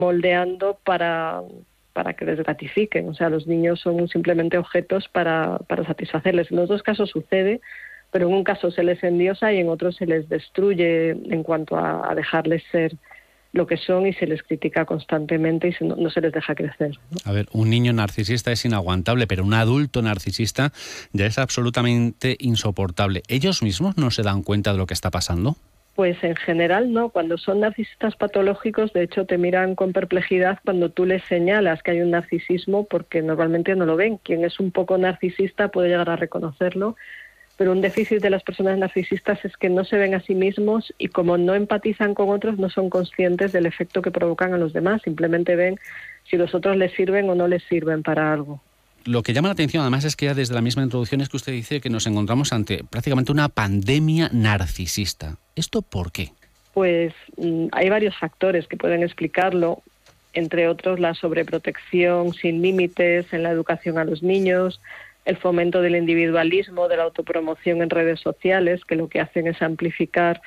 moldeando para que les gratifiquen. O sea, los niños son simplemente objetos para satisfacerles. En los dos casos sucede, pero en un caso se les endiosa y en otro se les destruye en cuanto a dejarles ser lo que son, y se les critica constantemente y no se les deja crecer, ¿no? A ver, un niño narcisista es inaguantable, pero un adulto narcisista ya es absolutamente insoportable. ¿Ellos mismos no se dan cuenta de lo que está pasando? Pues en general no. Cuando son narcisistas patológicos, de hecho, te miran con perplejidad cuando tú les señalas que hay un narcisismo, porque normalmente no lo ven. Quien es un poco narcisista puede llegar a reconocerlo, pero un déficit de las personas narcisistas es que no se ven a sí mismos y, como no empatizan con otros, no son conscientes del efecto que provocan a los demás. Simplemente ven si los otros les sirven o no les sirven para algo. Lo que llama la atención, además, es que ya desde la misma introducción es que usted dice que nos encontramos ante prácticamente una pandemia narcisista. ¿Esto por qué? Pues hay varios factores que pueden explicarlo, entre otros la sobreprotección sin límites en la educación a los niños, el fomento del individualismo, de la autopromoción en redes sociales, que lo que hacen es amplificar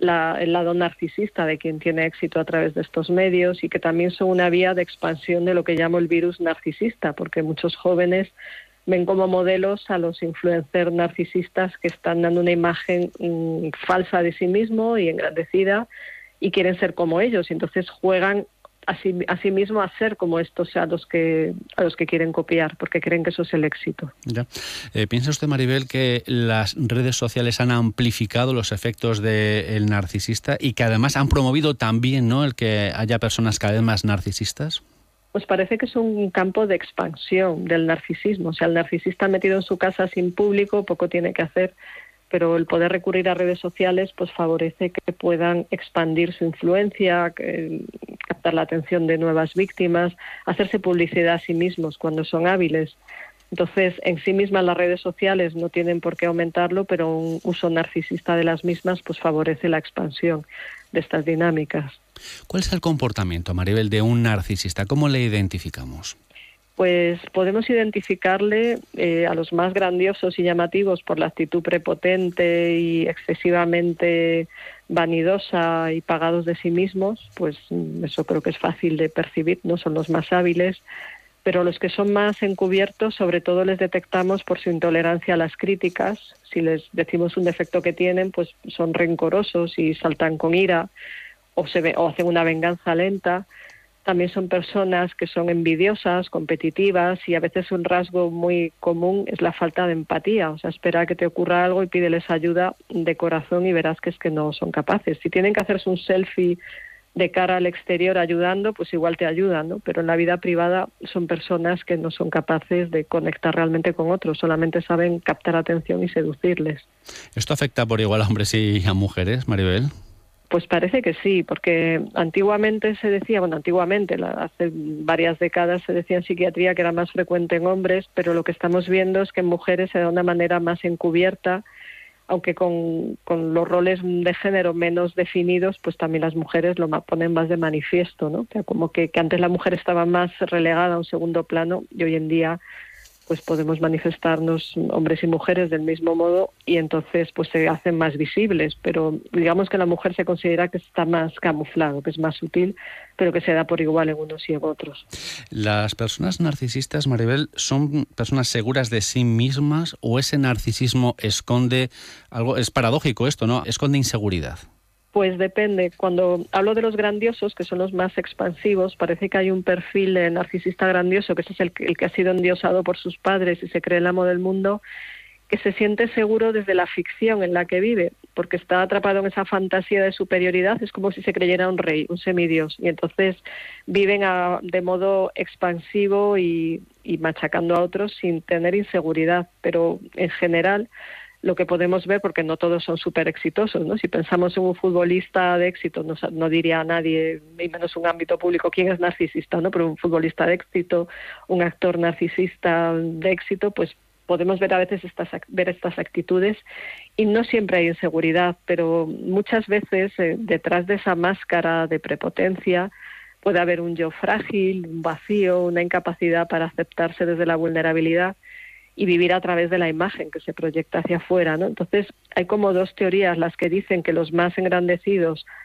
el lado narcisista de quien tiene éxito a través de estos medios, y que también son una vía de expansión de lo que llamo el virus narcisista, porque muchos jóvenes ven como modelos a los influencers narcisistas que están dando una imagen falsa de sí mismo y engrandecida, y quieren ser como ellos, y entonces juegan a sí mismo a ser como estos, a los que quieren copiar, porque creen que eso es el éxito. Ya. ¿Piensa usted, Maribel, que las redes sociales han amplificado los efectos del narcisista y que además han promovido también, ¿no?, el que haya personas cada vez más narcisistas? Pues parece que es un campo de expansión del narcisismo. O sea, el narcisista metido en su casa sin público poco tiene que hacer, pero el poder recurrir a redes sociales pues favorece que puedan expandir su influencia, captar la atención de nuevas víctimas, hacerse publicidad a sí mismos cuando son hábiles. Entonces, en sí mismas las redes sociales no tienen por qué aumentarlo, pero un uso narcisista de las mismas pues favorece la expansión de estas dinámicas. ¿Cuál es el comportamiento, Maribel, de un narcisista? ¿Cómo le identificamos? Pues podemos identificarle a los más grandiosos y llamativos por la actitud prepotente y excesivamente vanidosa y pagados de sí mismos, pues eso creo que es fácil de percibir, ¿no? Son los más hábiles, pero los que son más encubiertos, sobre todo les detectamos por su intolerancia a las críticas. Si les decimos un defecto que tienen, pues son rencorosos y saltan con ira o hacen una venganza lenta. También son personas que son envidiosas, competitivas, y a veces un rasgo muy común es la falta de empatía. O sea, espera que te ocurra algo y pídeles ayuda de corazón y verás que es que no son capaces. Si tienen que hacerse un selfie de cara al exterior ayudando, pues igual te ayudan, ¿no? Pero en la vida privada son personas que no son capaces de conectar realmente con otros, solamente saben captar atención y seducirles. ¿Esto afecta por igual a hombres y a mujeres, Maribel? Pues parece que sí, porque antiguamente se decía, hace varias décadas se decía en psiquiatría que era más frecuente en hombres, pero lo que estamos viendo es que en mujeres se da de una manera más encubierta, aunque con los roles de género menos definidos, pues también las mujeres lo ponen más de manifiesto, ¿no? O sea, como que antes la mujer estaba más relegada a un segundo plano y hoy en día pues podemos manifestarnos hombres y mujeres del mismo modo, y entonces pues se hacen más visibles, pero digamos que la mujer se considera que está más camuflado, que es más sutil, pero que se da por igual en unos y en otros. ¿Las personas narcisistas, Maribel, son personas seguras de sí mismas o ese narcisismo esconde algo? Es paradójico esto, ¿no? Esconde inseguridad. Pues depende. Cuando hablo de los grandiosos, que son los más expansivos, parece que hay un perfil de narcisista grandioso, que ese es el que ha sido endiosado por sus padres y se cree el amo del mundo, que se siente seguro desde la ficción en la que vive, porque está atrapado en esa fantasía de superioridad. Es como si se creyera un rey, un semidios, y entonces viven de modo expansivo y machacando a otros sin tener inseguridad. Pero en general lo que podemos ver, porque no todos son súper exitosos, ¿no? Si pensamos en un futbolista de éxito, no diría a nadie, y menos un ámbito público, quién es narcisista, ¿no? Pero un futbolista de éxito, un actor narcisista de éxito, pues podemos ver a veces estas actitudes, y no siempre hay inseguridad, pero muchas veces detrás de esa máscara de prepotencia puede haber un yo frágil, un vacío, una incapacidad para aceptarse desde la vulnerabilidad y vivir a través de la imagen que se proyecta hacia afuera, ¿no? Entonces hay como dos teorías, las que dicen que los más engrandecidos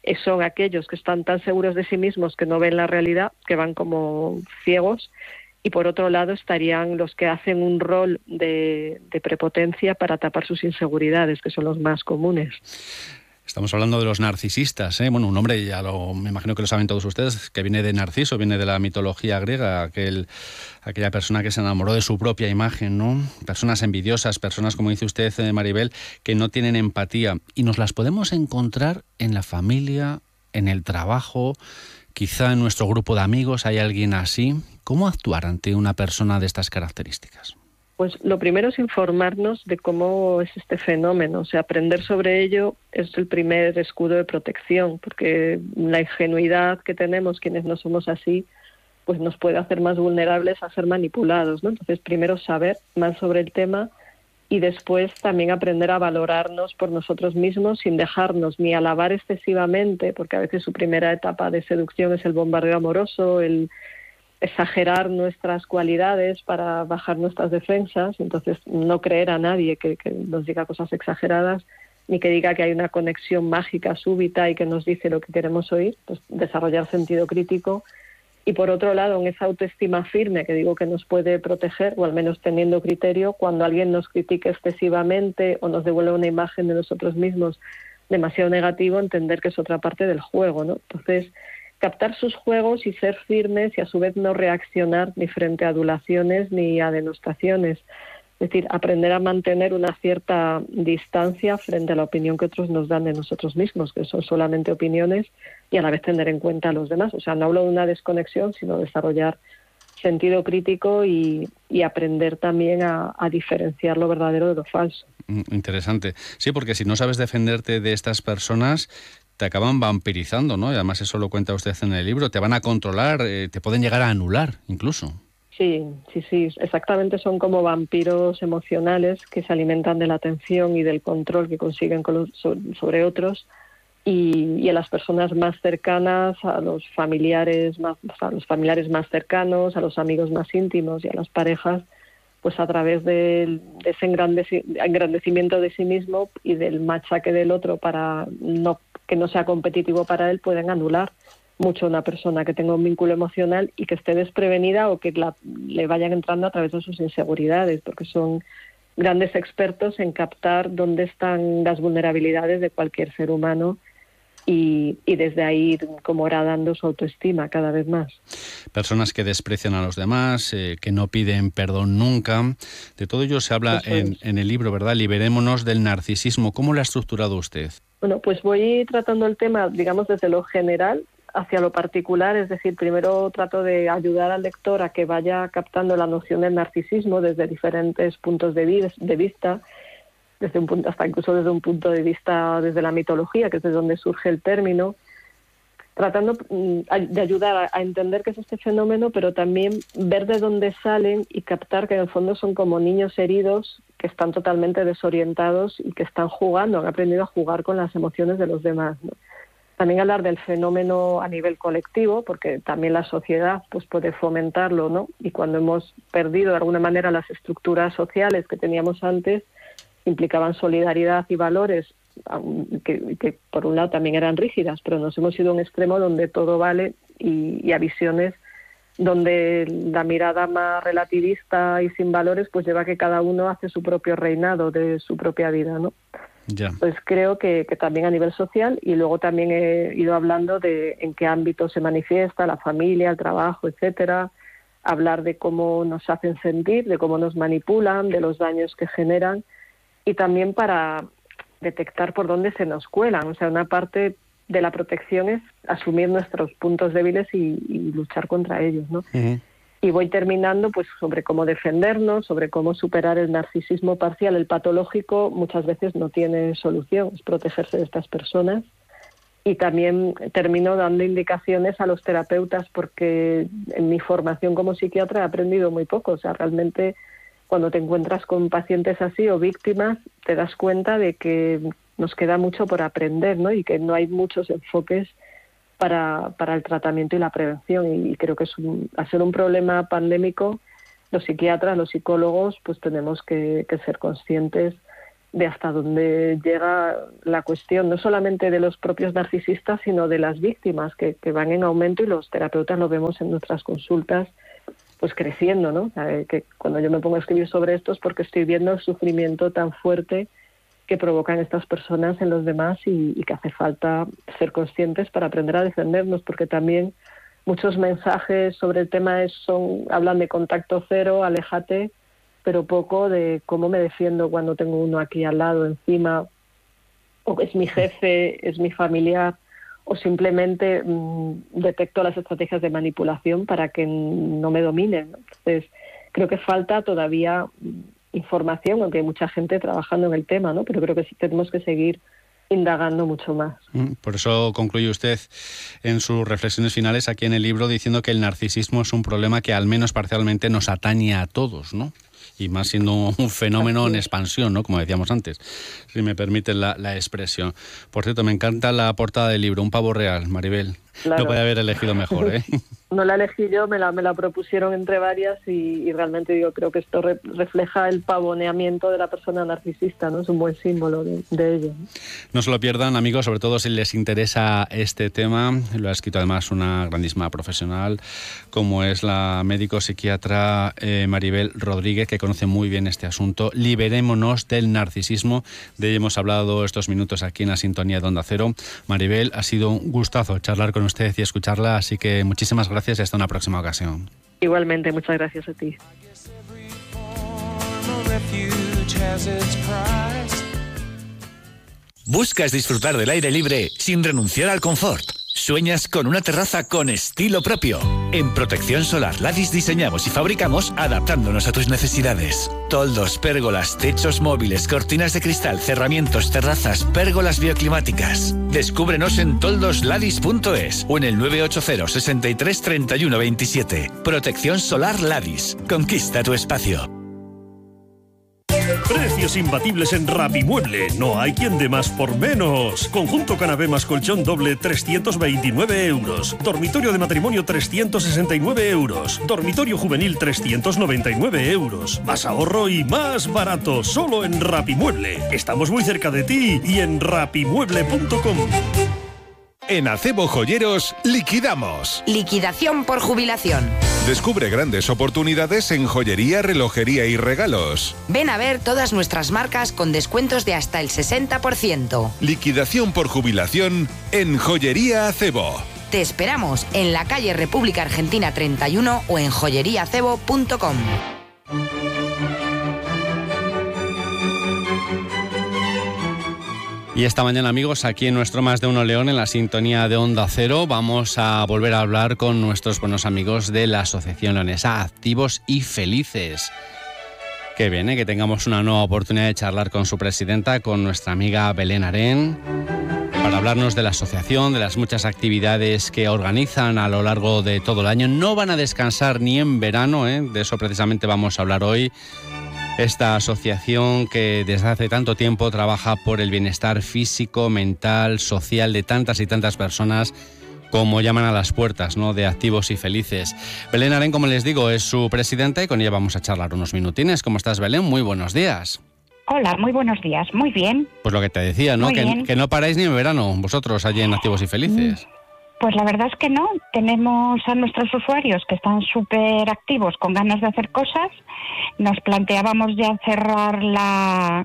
son aquellos que están tan seguros de sí mismos que no ven la realidad, que van como ciegos, y por otro lado estarían los que hacen un rol de prepotencia para tapar sus inseguridades, que son los más comunes. Estamos hablando de los narcisistas, ¿eh? Bueno, un nombre, me imagino que lo saben todos ustedes, que viene de Narciso, viene de la mitología griega, aquella persona que se enamoró de su propia imagen, ¿no? Personas envidiosas, personas, como dice usted, Maribel, que no tienen empatía. Y nos las podemos encontrar en la familia, en el trabajo, quizá en nuestro grupo de amigos hay alguien así. ¿Cómo actuar ante una persona de estas características? Pues lo primero es informarnos de cómo es este fenómeno, o sea, aprender sobre ello es el primer escudo de protección, porque la ingenuidad que tenemos quienes no somos así, pues nos puede hacer más vulnerables a ser manipulados, ¿no? Entonces, primero saber más sobre el tema y después también aprender a valorarnos por nosotros mismos sin dejarnos ni alabar excesivamente, porque a veces su primera etapa de seducción es el bombardeo amoroso, el exagerar nuestras cualidades para bajar nuestras defensas, entonces no creer a nadie que nos diga cosas exageradas, ni que diga que hay una conexión mágica súbita y que nos dice lo que queremos oír, pues desarrollar sentido crítico. Y por otro lado, en esa autoestima firme que digo que nos puede proteger, o al menos teniendo criterio, cuando alguien nos critique excesivamente o nos devuelve una imagen de nosotros mismos demasiado negativo, entender que es otra parte del juego, ¿no? Entonces, captar sus juegos y ser firmes y a su vez no reaccionar ni frente a adulaciones ni a denostaciones. Es decir, aprender a mantener una cierta distancia frente a la opinión que otros nos dan de nosotros mismos, que son solamente opiniones, y a la vez tener en cuenta a los demás. O sea, no hablo de una desconexión, sino desarrollar sentido crítico y aprender también a diferenciar lo verdadero de lo falso. Interesante. Sí, porque si no sabes defenderte de estas personas, te acaban vampirizando, ¿no? Y además eso lo cuenta usted en el libro, te van a controlar, te pueden llegar a anular incluso. Sí, exactamente, son como vampiros emocionales que se alimentan de la atención y del control que consiguen sobre otros, y a las personas más cercanas, a los familiares más cercanos, a los amigos más íntimos y a las parejas, pues a través de ese engrandecimiento de sí mismo y del machaque del otro para que no sea competitivo para él, pueden anular mucho a una persona que tenga un vínculo emocional y que esté desprevenida o que le vayan entrando a través de sus inseguridades, porque son grandes expertos en captar dónde están las vulnerabilidades de cualquier ser humano y desde ahí como horadando su autoestima cada vez más. Personas que desprecian a los demás, que no piden perdón nunca. De todo ello se habla en el libro, ¿verdad? Liberémonos del narcisismo. ¿Cómo lo ha estructurado usted? Bueno, pues voy tratando el tema, digamos, desde lo general hacia lo particular, es decir, primero trato de ayudar al lector a que vaya captando la noción del narcisismo desde diferentes puntos de vista, desde un punto, hasta incluso desde un punto de vista desde la mitología, que es de donde surge el término, tratando de ayudar a entender qué es este fenómeno, pero también ver de dónde salen y captar que en el fondo son como niños heridos que están totalmente desorientados y que están jugando, han aprendido a jugar con las emociones de los demás, ¿no? También hablar del fenómeno a nivel colectivo, porque también la sociedad pues puede fomentarlo, ¿no? Y cuando hemos perdido de alguna manera las estructuras sociales que teníamos antes, implicaban solidaridad y valores que por un lado también eran rígidas, pero nos hemos ido a un extremo donde todo vale y a visiones donde la mirada más relativista y sin valores pues lleva a que cada uno hace su propio reinado de su propia vida, ¿no? Ya. Pues creo que también a nivel social, y luego también he ido hablando de en qué ámbito se manifiesta, la familia, el trabajo, etcétera, hablar de cómo nos hacen sentir, de cómo nos manipulan, de los daños que generan, y también para detectar por dónde se nos cuelan. O sea, una parte de la protección es asumir nuestros puntos débiles y luchar contra ellos, ¿no? Uh-huh. Y voy terminando pues sobre cómo defendernos, sobre cómo superar el narcisismo parcial. El patológico muchas veces no tiene solución, es protegerse de estas personas. Y también termino dando indicaciones a los terapeutas, porque en mi formación como psiquiatra he aprendido muy poco. O sea, realmente cuando te encuentras con pacientes así o víctimas, te das cuenta de que nos queda mucho por aprender, ¿no? Y que no hay muchos enfoques para el tratamiento y la prevención. Y creo que al ser un problema pandémico, los psiquiatras, los psicólogos, pues tenemos que ser conscientes de hasta dónde llega la cuestión, no solamente de los propios narcisistas, sino de las víctimas, que van en aumento, y los terapeutas lo vemos en nuestras consultas pues creciendo, ¿no? O sea, que cuando yo me pongo a escribir sobre esto es porque estoy viendo el sufrimiento tan fuerte que provocan estas personas en los demás, y que hace falta ser conscientes para aprender a defendernos, porque también muchos mensajes sobre el tema hablan de contacto cero, aléjate, pero poco de cómo me defiendo cuando tengo uno aquí al lado, encima, o es mi jefe, es mi familiar, o simplemente detecto las estrategias de manipulación para que no me dominen, ¿no? Entonces, creo que falta todavía información, aunque hay mucha gente trabajando en el tema, ¿no? Pero creo que sí tenemos que seguir indagando mucho más. Por eso concluye usted en sus reflexiones finales aquí en el libro diciendo que el narcisismo es un problema que al menos parcialmente nos atañe a todos, ¿no? Y más siendo un fenómeno en expansión, ¿no? Como decíamos antes, si me permiten la expresión. Por cierto, me encanta la portada del libro, un pavo real, Maribel. Claro. No puede haber elegido mejor, ¿eh? No la elegí yo, me la propusieron entre varias, y realmente creo que esto refleja el pavoneamiento de la persona narcisista, ¿no? Es un buen símbolo de ello. No se lo pierdan, amigos, sobre todo si les interesa este tema. Lo ha escrito además una grandísima profesional, como es la médico psiquiatra Maribel Rodríguez, que conoce muy bien este asunto. Liberémonos del narcisismo. De ello hemos hablado estos minutos aquí en la sintonía de Onda Cero. Maribel, ha sido un gustazo charlar con usted y escucharla, así que muchísimas gracias y hasta una próxima ocasión. Igualmente, muchas gracias a ti. ¿Buscas disfrutar del aire libre sin renunciar al confort? ¿Sueñas con una terraza con estilo propio? En Protección Solar Ladis diseñamos y fabricamos adaptándonos a tus necesidades. Toldos, pérgolas, techos móviles, cortinas de cristal, cerramientos, terrazas, pérgolas bioclimáticas. Descúbrenos en toldosladis.es o en el 980 63 31 27. Protección Solar Ladis. Conquista tu espacio. Precios imbatibles en Rapimueble. No hay quien dé más por menos. Conjunto canapé más colchón doble, 329 euros. Dormitorio de matrimonio, 369 euros. Dormitorio juvenil, 399 euros. Más ahorro y más barato. Solo en Rapimueble. Estamos muy cerca de ti y en rapimueble.com. En Acebo Joyeros, liquidamos. Liquidación por jubilación. Descubre grandes oportunidades en joyería, relojería y regalos. Ven a ver todas nuestras marcas con descuentos de hasta el 60%. Liquidación por jubilación en Joyería Acebo. Te esperamos en la calle República Argentina 31 o en joyeriaacebo.com. Y esta mañana, amigos, aquí en nuestro Más de Uno León, en la sintonía de Onda Cero, vamos a volver a hablar con nuestros buenos amigos de la Asociación Leonesa Activos y Felices. Qué bien, que tengamos una nueva oportunidad de charlar con su presidenta, con nuestra amiga Belén Arén, para hablarnos de la asociación, de las muchas actividades que organizan a lo largo de todo el año. No van a descansar ni en verano, de eso precisamente vamos a hablar hoy. Esta asociación que desde hace tanto tiempo trabaja por el bienestar físico, mental, social de tantas y tantas personas, como llaman a las puertas, ¿no?, de Activos y Felices. Belén Arén, como les digo, es su presidenta y con ella vamos a charlar unos minutines. ¿Cómo estás, Belén? Muy buenos días. Hola, muy buenos días. Muy bien. Pues lo que te decía, ¿no? Que no paráis ni en verano, vosotros allí en Activos y Felices. Pues la verdad es que no. Tenemos a nuestros usuarios que están súper activos, con ganas de hacer cosas. Nos planteábamos ya cerrarla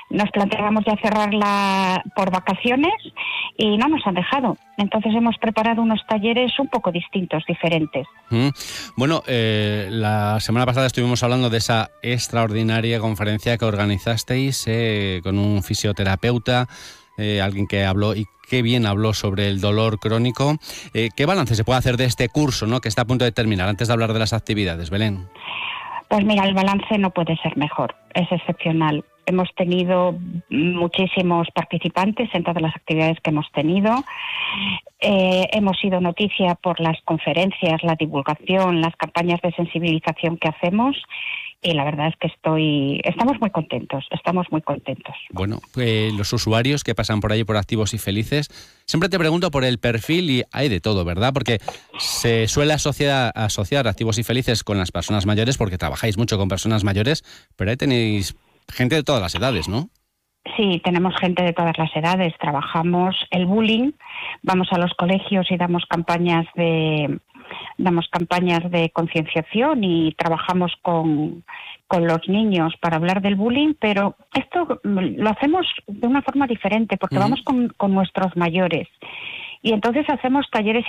por vacaciones y no nos han dejado. Entonces hemos preparado unos talleres un poco distintos, diferentes. Bueno, la semana pasada estuvimos hablando de esa extraordinaria conferencia que organizasteis con un fisioterapeuta, alguien que habló y qué bien habló sobre el dolor crónico. ¿Qué balance se puede hacer de este curso, ¿no?, que está a punto de terminar, antes de hablar de las actividades, Belén? Pues mira, el balance no puede ser mejor, es excepcional. Hemos tenido muchísimos participantes en todas las actividades que hemos tenido. Hemos sido noticia por las conferencias, la divulgación, las campañas de sensibilización que hacemos. Y la verdad es que estamos muy contentos. Bueno, los usuarios que pasan por ahí por Activos y Felices, siempre te pregunto por el perfil y hay de todo, ¿verdad? Porque se suele asociar Activos y Felices con las personas mayores porque trabajáis mucho con personas mayores, pero ahí tenéis gente de todas las edades, ¿no? Sí, tenemos gente de todas las edades. Trabajamos el bullying, vamos a los colegios y damos campañas de concienciación y trabajamos con los niños para hablar del bullying, pero esto lo hacemos de una forma diferente porque vamos con nuestros mayores y entonces hacemos talleres